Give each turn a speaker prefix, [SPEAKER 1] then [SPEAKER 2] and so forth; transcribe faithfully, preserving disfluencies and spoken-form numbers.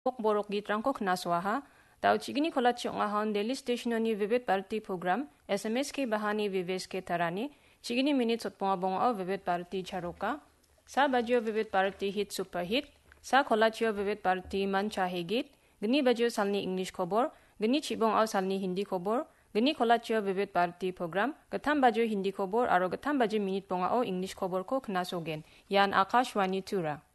[SPEAKER 1] Bok borok gitrangko knaswaha, tau chigini kola chongahan Delhi stationoni vivid party program, S M S ke bahani vives ke tarani, chigini minute sotponga bonga vivid party charoka, sa bajyo vivid party hit super hit, sa kola chio vivid party man chahe git, gini bajyo salni English khobor, gini chibong au salni Hindi khobor, gini kola chio vivid party program, gatam bajyo Hindi khobor aro gatam bajyo minute bonga o English khobor ko knasogen, yan Akashwani Tura.